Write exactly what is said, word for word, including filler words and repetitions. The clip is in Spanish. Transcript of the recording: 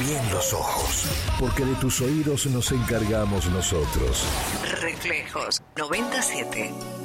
bien los ojos, porque de tus oídos nos encargamos nosotros. Reflejos noventa y siete.